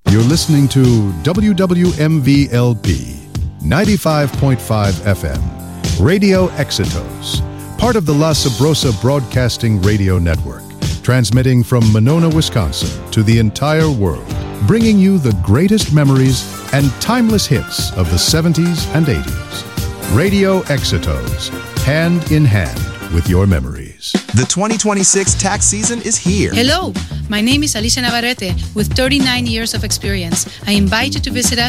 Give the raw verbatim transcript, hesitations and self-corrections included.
You're listening to W W M V L P ninety-five point five F M, Radio Éxitos, part of the La Sabrosa Broadcasting Radio Network, transmitting from Monona, Wisconsin to the entire world, bringing you the greatest memories and timeless hits of the seventies and eighties. Radio Éxitos, hand in hand with your memories. The twenty twenty-six tax season is here. Hello, my name is Alicia Navarrete with thirty-nine years of experience. I invite you to visit us